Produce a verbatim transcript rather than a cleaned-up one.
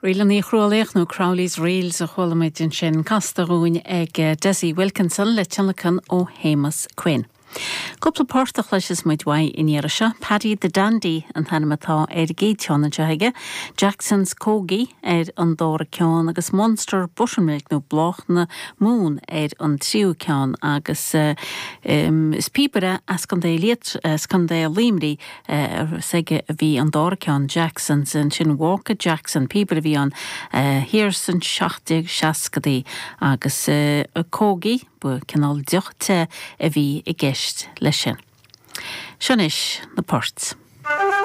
Rilan ní chrualéach nó Crowley's Reels a chhualaid in sin castarúin ag Desi Wilkinson le teanlachan ó Hémas Quinn. Couple pártach leis is muid waith in Irisha, Paddy the Dandy an thanamatá ar géiteán an teige, Jackson's Cógi ar an dóra ceán agus Monster Buttermilk nó Blachna Moon ar an tríú ceán agus uh, um, is pípere as gan dé liet, as gan dé limri uh, sige a bhí an dóra ceán Jackson's an sin Walker Jackson, pípere bhí an uh, Hirson seachtig seascadí agus uh, a Cógi bu canál diochte a bhí i gceist leis sin. Sin is na port.